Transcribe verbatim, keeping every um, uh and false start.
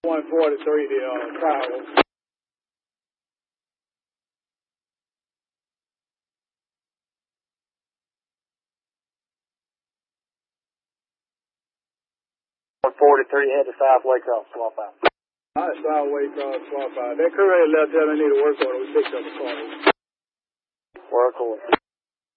one forty-three, the uh, travels. one forty-three, head to South Waycross, swap out. All right, South Waycross, swap out. That crew ain't left there, they need to work on it. We picked up the car. Work on it.